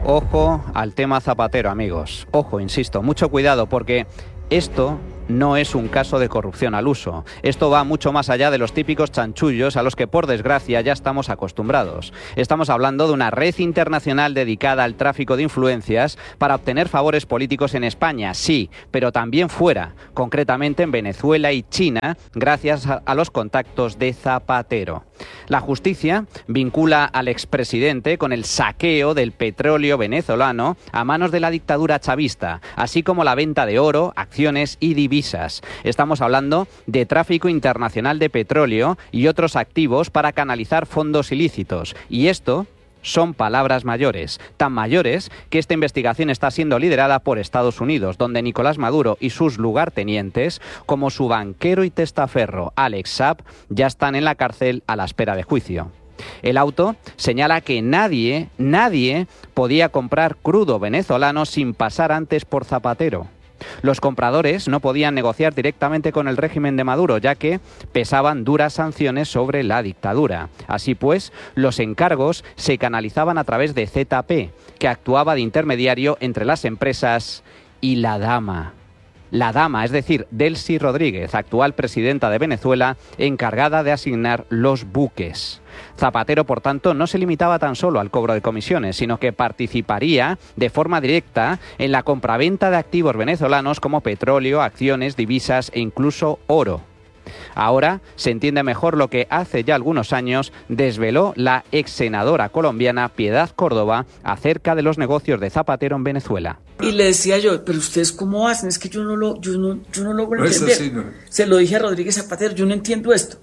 Ojo al tema Zapatero, amigos. Ojo, insisto, mucho cuidado porque esto no es un caso de corrupción al uso. Esto va mucho más allá de los típicos chanchullos a los que, por desgracia, ya estamos acostumbrados. Estamos hablando de una red internacional dedicada al tráfico de influencias para obtener favores políticos en España, sí, pero también fuera, concretamente en Venezuela y China, gracias a los contactos de Zapatero. La justicia vincula al expresidente con el saqueo del petróleo venezolano a manos de la dictadura chavista, así como la venta de oro, acciones y divisas. Estamos hablando de tráfico internacional de petróleo y otros activos para canalizar fondos ilícitos. Y esto son palabras mayores, tan mayores que esta investigación está siendo liderada por Estados Unidos, donde Nicolás Maduro y sus lugartenientes, como su banquero y testaferro Alex Saab, ya están en la cárcel a la espera de juicio. El auto señala que nadie podía comprar crudo venezolano sin pasar antes por Zapatero. Los compradores no podían negociar directamente con el régimen de Maduro, ya que pesaban duras sanciones sobre la dictadura. Así pues, los encargos se canalizaban a través de ZP, que actuaba de intermediario entre las empresas y la dama. La dama, es decir, Delcy Rodríguez, actual presidenta de Venezuela, encargada de asignar los buques. Zapatero, por tanto, no se limitaba tan solo al cobro de comisiones, sino que participaría de forma directa en la compraventa de activos venezolanos como petróleo, acciones, divisas e incluso oro. Ahora se entiende mejor lo que hace ya algunos años desveló la ex senadora colombiana Piedad Córdoba acerca de los negocios de Zapatero en Venezuela. Y le decía yo, pero ustedes cómo hacen, es que yo no logro entender. Así, no. Se lo dije a Rodríguez Zapatero, yo no entiendo esto.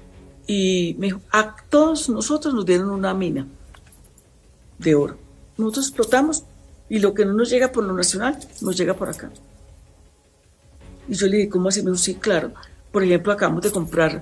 Y me dijo, a todos nosotros nos dieron una mina de oro. Nosotros explotamos y lo que no nos llega por lo nacional, nos llega por acá. Y yo le dije, ¿cómo así? Me dijo, sí, claro. Por ejemplo, acabamos de comprar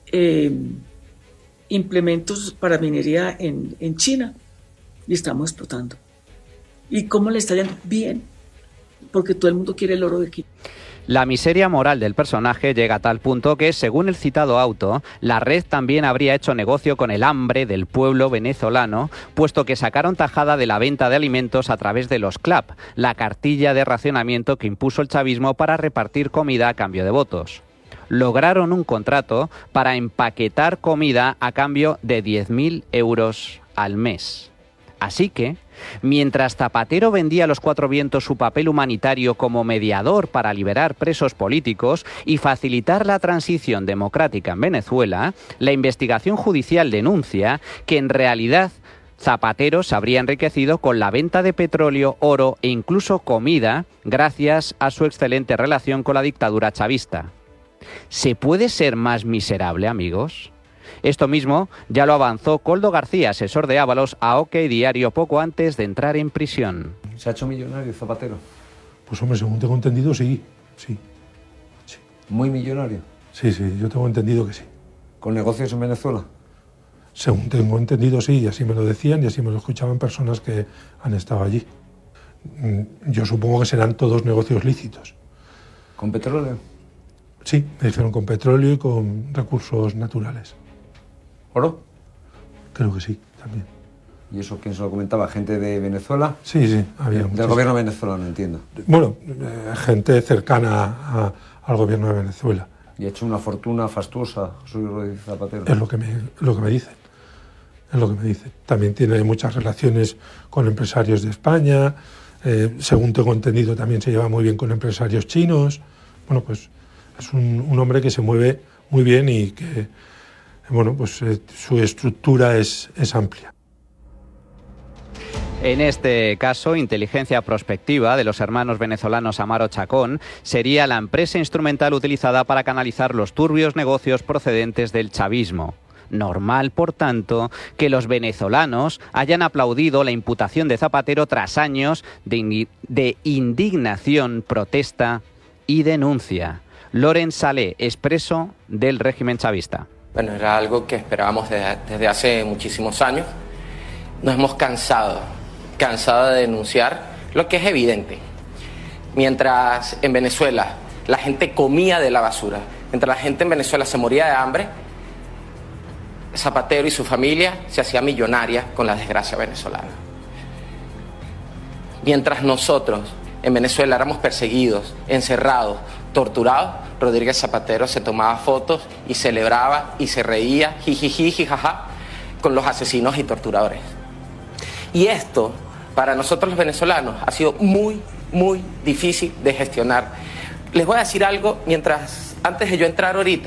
implementos para minería en China y estamos explotando. ¿Y cómo le está yendo? Bien, porque todo el mundo quiere el oro de aquí. La miseria moral del personaje llega a tal punto que, según el citado auto, la red también habría hecho negocio con el hambre del pueblo venezolano, puesto que sacaron tajada de la venta de alimentos a través de los CLAP, la cartilla de racionamiento que impuso el chavismo para repartir comida a cambio de votos. Lograron un contrato para empaquetar comida a cambio de 10.000 euros al mes. Así que, mientras Zapatero vendía a los cuatro vientos su papel humanitario como mediador para liberar presos políticos y facilitar la transición democrática en Venezuela, la investigación judicial denuncia que en realidad Zapatero se habría enriquecido con la venta de petróleo, oro e incluso comida gracias a su excelente relación con la dictadura chavista. ¿Se puede ser más miserable, amigos? Esto mismo ya lo avanzó Koldo García, asesor de Ábalos, a OK Diario poco antes de entrar en prisión. ¿Se ha hecho millonario Zapatero? Pues hombre, según tengo entendido, sí. ¿Muy millonario? Sí, yo tengo entendido que sí. ¿Con negocios en Venezuela? Según tengo entendido, sí, y así me lo decían y así me lo escuchaban personas que han estado allí. Yo supongo que serán todos negocios lícitos. ¿Con petróleo? Sí, me dijeron con petróleo y con recursos naturales. ¿Oro? Creo que sí, también. ¿Y eso quién se lo comentaba? ¿Gente de Venezuela? Sí, había Del gobierno venezolano, entiendo. Bueno, gente cercana al gobierno de Venezuela. ¿Y ha hecho una fortuna fastuosa José Rodríguez Zapatero? Es lo que me dicen. Es lo que me dicen. También tiene muchas relaciones con empresarios de España. Según tengo entendido, también se lleva muy bien con empresarios chinos. Bueno, pues es un hombre que se mueve muy bien y que, bueno, pues su estructura es amplia. En este caso, Inteligencia Prospectiva, de los hermanos venezolanos Amaro Chacón, sería la empresa instrumental utilizada para canalizar los turbios negocios procedentes del chavismo. Normal, por tanto, que los venezolanos hayan aplaudido la imputación de Zapatero tras años de indignación, protesta y denuncia. Loren Salé, expreso del régimen chavista. Bueno, era algo que esperábamos desde hace muchísimos años. Nos hemos cansado de denunciar lo que es evidente. Mientras en Venezuela la gente comía de la basura, mientras la gente en Venezuela se moría de hambre, Zapatero y su familia se hacía millonaria con la desgracia venezolana. Mientras nosotros en Venezuela éramos perseguidos, encerrados, torturados, Rodríguez Zapatero se tomaba fotos y celebraba y se reía, jijiji, jijaja, con los asesinos y torturadores. Y esto, para nosotros los venezolanos, ha sido muy, muy difícil de gestionar. Les voy a decir algo antes de yo entrar ahorita.